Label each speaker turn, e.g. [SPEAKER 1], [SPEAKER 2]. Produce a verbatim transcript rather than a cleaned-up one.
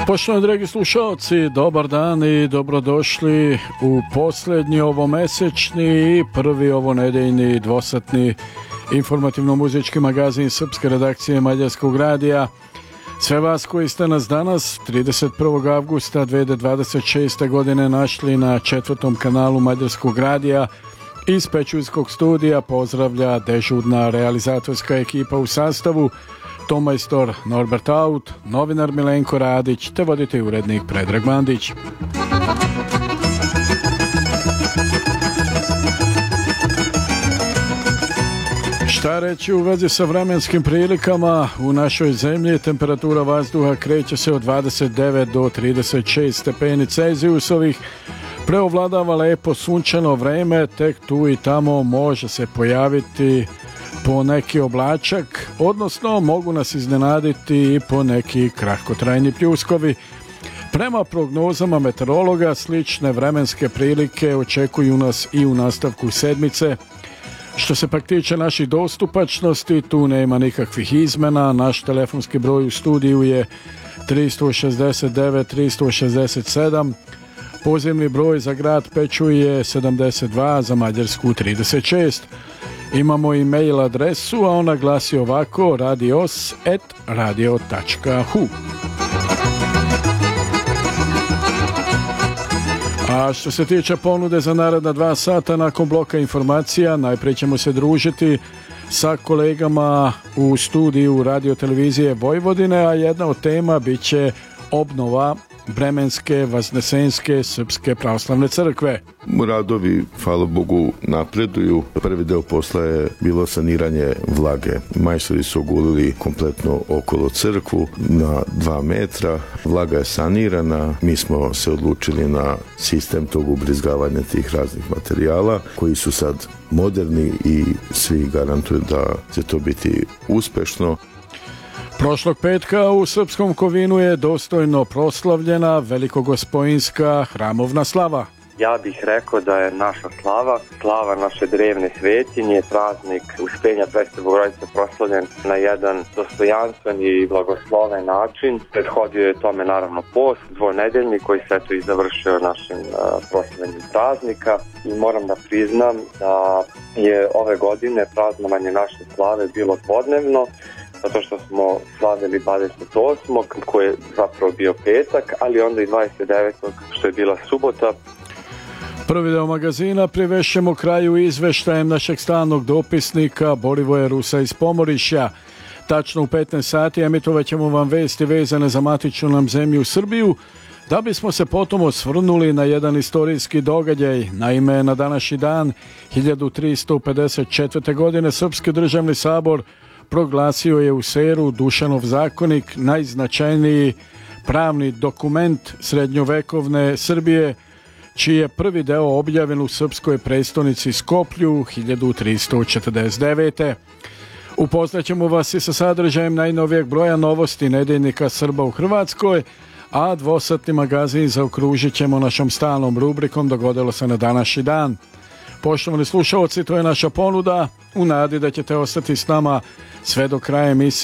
[SPEAKER 1] Poštovani dragi slušalci, dobar dan i dobrodošli u posljednji ovomesečni i prvi ovonedeljni dvosatni informativno-muzički magazin srpske redakcije Mađarskog radija. Sve vas koji ste nas danas trideset prvog avgusta dve hiljade dvadeset šeste. godine našli na četvrtom kanalu Mađarskog radija iz Pećuljskog studija pozdravlja dežurna realizatorska ekipa u sastavu tomajstor Norbert Aut, novinar Milenko Radić te voditelj urednik Predrag Mandić. Šta reći u vezi sa vremenskim prilikama u našoj zemlji? Temperatura vazduha kreće se od dvadeset devet do trideset šest stepeni Celzijusovih. Preovladava lepo sunčano vreme, tek tu i tamo može se pojaviti po neki oblačak, odnosno mogu nas iznenaditi i po neki kratkotrajni pljuskovi. Prema prognozama meteorologa, slične vremenske prilike očekuju nas i u nastavku sedmice. Što se pak tiče naših dostupačnosti, tu nema nikakvih izmena. Naš telefonski broj u studiju je tri šest devet tri šest sedam. Pozivni broj za grad Pećuj je sedamdeset dva, za Mađarsku trideset šest. Imamo i mail adresu, a ona glasi ovako: radios at radio tačka hu. A što se tiče ponude za naredna dva sata nakon bloka informacija, najprije ćemo se družiti sa kolegama u studiju Radio televizije Vojvodine, a jedna od tema bit će obnova Bremenske Vaznesenske Srpske pravoslavne crkve.
[SPEAKER 2] Radovi, hvala Bogu, napreduju. Prvi deo posla je bilo saniranje vlage. Majstori su ogulili kompletno okolo crkvu na dva metra. Vlaga je sanirana. Mi smo se odlučili na sistem tog ubrizgavanja tih raznih materijala koji su sad moderni i svi garantuju da će to biti uspešno.
[SPEAKER 1] Prošlog petka u Srpskom Kovinu je dostojno proslavljena velikogospojinska hramovna slava.
[SPEAKER 3] Ja bih rekao da je naša slava, slava naše drevne svetinje, praznik Uspenja Presvete Bogorodice proslavljen na jedan dostojanstven i blagosloven način. Prethodio je tome naravno post, dvonedeljni koji se eto i završio našim uh, proslavljenjem praznika i moram da priznam da je ove godine praznovanje naše slave bilo dvodnevno, zato što smo slavili dvadeset osmog koji je zapravo bio petak, ali onda i dvadeset devetog što je bila subota.
[SPEAKER 1] Prvi deo magazina privešćemo kraju izveštajem našeg stalnog dopisnika Borivoja Rusa iz Pomorišja. Tačno u petnaest sati emitovat ćemo vam vesti vezane za matičnu nam zemlju Srbiju, da bismo se potom osvrnuli na jedan istorijski događaj. Naime, na današnji dan hiljadu tristo pedeset četvrte. godine Srpski državni sabor proglasio je u Seru Dušanov zakonik, najznačajniji pravni dokument srednjovekovne Srbije, čiji je prvi deo objavljen u srpskoj prestonici Skoplju hiljadu tristo četrdeset devete. Upoznaćemo vas i sa sadržajem najnovijeg broja novosti nedeljnika Srba u Hrvatskoj, a dvosatni magazin zaokružit ćemo našom stalnom rubrikom Dogodilo se na današnji dan. Poštovani slušalci, to je naša ponuda u nadi da ćete ostati s nama sve do kraja emisije.